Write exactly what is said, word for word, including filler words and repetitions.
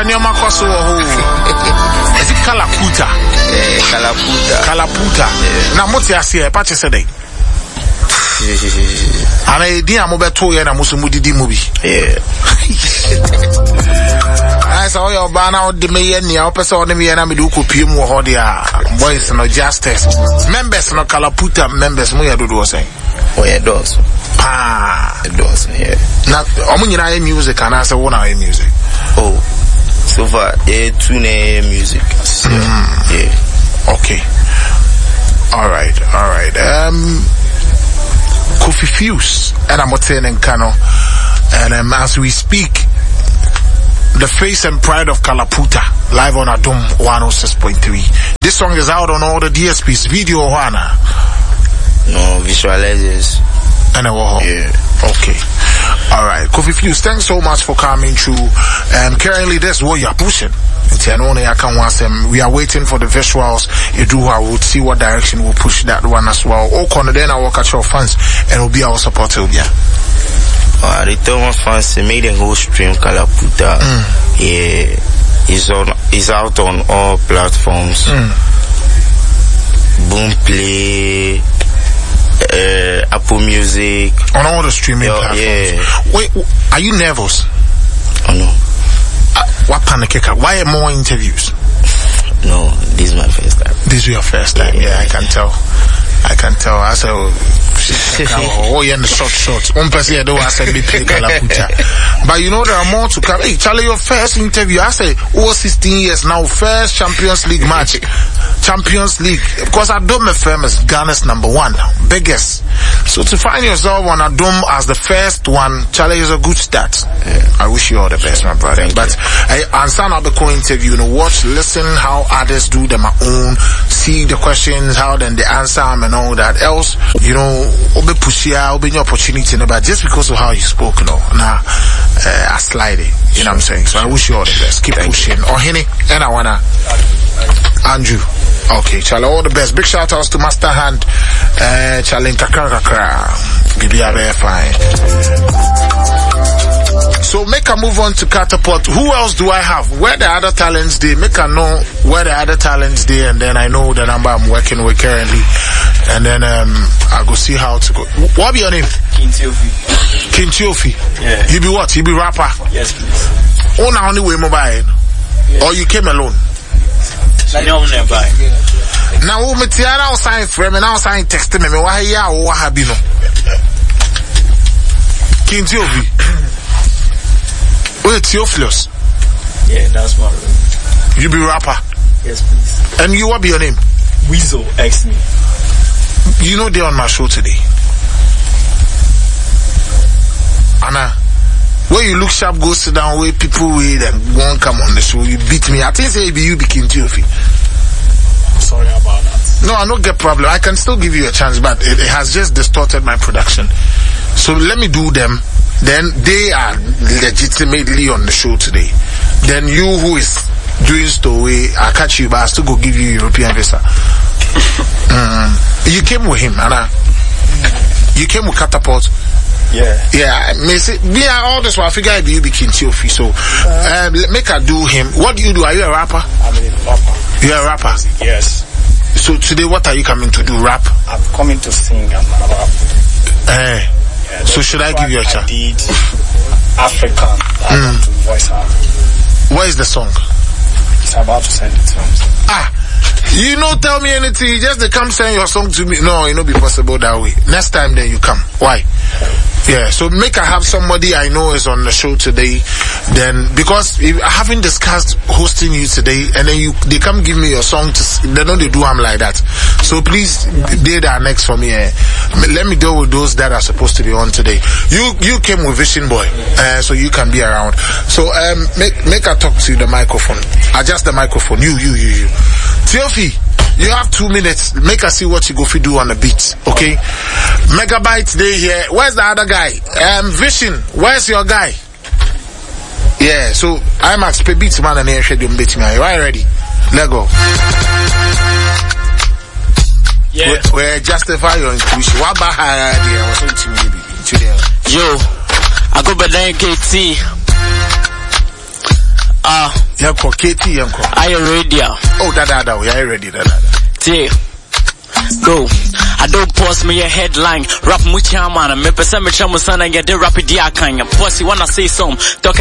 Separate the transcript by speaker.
Speaker 1: Kalaputa nyoma kwaso ho. Is it Kalaputa?
Speaker 2: Eh, Kalaputa.
Speaker 1: Kalaputa. Na moti asie pa che sede. Ana edi amobeto ye na musumudidi mu bi.
Speaker 2: Yeah.
Speaker 1: I saw your banner of the mayor near opposite on the Miana Miduku P M or dia boys no justice. Members no Kalaputa members mo ya do do say.
Speaker 2: Oh yeah, does.
Speaker 1: Ah,
Speaker 2: it does, yeah.
Speaker 1: Now, omo nyina music and I say one hour music.
Speaker 2: Oh. So far, yeah, tune music. So, mm. Yeah.
Speaker 1: Okay. All right, all right. Um Kofi Fuse and I'm telling Kano and um, as we speak the face and pride of Kalaputa live on Adum one oh six point three. This song is out on all the D S Ps. Video Juana.
Speaker 2: No, visualizers.
Speaker 1: And a wall.
Speaker 2: Yeah.
Speaker 1: Okay. Alright. Kofi Fuse, thanks so much for coming through. Um, currently that's what you're pushing. We are waiting for the visuals. You do, I will see what direction we'll push that one as well. Oh, then I'll work at your fans and will be our support. Yeah.
Speaker 2: Uh, the Thomas fans made a whole stream Kalaputa. Mm. Yeah, it's on, it's out on all platforms.
Speaker 1: Mm.
Speaker 2: Boomplay, uh, Apple Music,
Speaker 1: on all the streaming
Speaker 2: yeah,
Speaker 1: platforms.
Speaker 2: Yeah.
Speaker 1: Wait, are you nervous?
Speaker 2: Oh no.
Speaker 1: Uh, what panic? Why more interviews?
Speaker 2: No, this is my first time.
Speaker 1: This is your first time. Yeah, yeah, I can tell. I can tell. I said, oh, yeah, in the short short. One person here, though, I said, be play Kalaputa. But you know, there are more to come. Hey, Charlie, your first interview, I say, over sixteen years now, first Champions League match. Champions League. Because Adom F M is Ghana's number one, biggest. So to find yourself on Adom as the first one, Charlie, is a good start. Yeah. I wish you all the best, my brother.
Speaker 2: Thank
Speaker 1: but I understand how the co-interview, you know, watch, listen how others do them at own, see the questions, how then they answer them and all that. Else, you know, obe pushia, obe your opportunity, but just because of how you spoke, you know, nah, uh, I slide it. You know what I'm saying? So I wish you all the best. Keep pushing. Oh, Henny, and I wanna, Andrew. Okay, Charlie, all the best. Big shout outs to Master Hand, uh, Charlie Kakra Kakra. Bibi are fine. So make a move on to Catapult. Who else do I have? Where the other talents they make a know where the other talents they, and then I know the number I'm working with currently, and then um I go see how to go. What be your name?
Speaker 3: Kintiofi.
Speaker 1: Kintiofi.
Speaker 3: Yeah.
Speaker 1: You be what? You be rapper?
Speaker 3: Yes, please.
Speaker 1: Oh, now only way mobile. Yeah. Or you came alone?
Speaker 3: No, never.
Speaker 1: Now, who me tiara o sign frame and now sign text me me why ya o wa habi no. Kintiofi. Wait, Theophilus.
Speaker 3: Yeah, that's my name.
Speaker 1: You be rapper?
Speaker 3: Yes, please.
Speaker 1: And you, what be your name?
Speaker 3: Weasel X me.
Speaker 1: You know they're on my show today. Anna, where you look sharp, go sit down, where people wait and won't come on the show. You beat me. I think say it be you be Kintiofi.
Speaker 3: Sorry about that.
Speaker 1: No, I don't get problem. I can still give you a chance, but it, it has just distorted my production. So let me do them. Then they are legitimately on the show today. Then you who is doing stowaway, I catch you, but I still go give you European visa. um, you came with him, Anna. You came with Catapult.
Speaker 3: Yeah.
Speaker 1: Yeah, me say, me all this one I figure I be you be Kintiofi. So um, make her do him. What do you do? Are you a rapper?
Speaker 3: I'm a rapper.
Speaker 1: You're a rapper?
Speaker 3: Yes.
Speaker 1: So today what are you coming to do? Rap?
Speaker 3: I'm coming to sing and rap.
Speaker 1: Eh. Yeah, so should I give you a chance?
Speaker 3: I did African. I mm. want to voice out.
Speaker 1: Where is the song?
Speaker 3: It's about to send it to him.
Speaker 1: Ah, you no tell me anything. Just they come send your song to me. No, it no be possible that way. Next time then you come. Why? Yeah, so make I have somebody I know is on the show today. Then because if I haven't discussed hosting you today, and then you they come give me your song to they know they do I'm like that. So please, they that are next for me. Eh, let me deal with those that are supposed to be on today. You you came with Vision Boy, uh, so you can be around. So um make make I talk to the microphone. Adjust the microphone. You you you you. Theofi, you have two minutes. Make us see what you go fi do on the beat, okay? Megabytes day here. Where's the other guy? Um, Vision. Where's your guy? Yeah. So I'm at Spy Beats man and here should beat me. Are you ready? Let go.
Speaker 3: Yeah.
Speaker 1: We, we justify your intuition. What about her idea? What's on to me today?
Speaker 4: Yo, I go by nine K T. Ah,
Speaker 1: Yanko, Katie, Yanko.
Speaker 4: Are you ready?
Speaker 1: Oh, da da da, we are ready, da da da.
Speaker 4: T. Go. I don't post me a headline. Rap mucha man. Me pesa me chamu sana get the rapid dia kanya. Posse wanna say some. Talk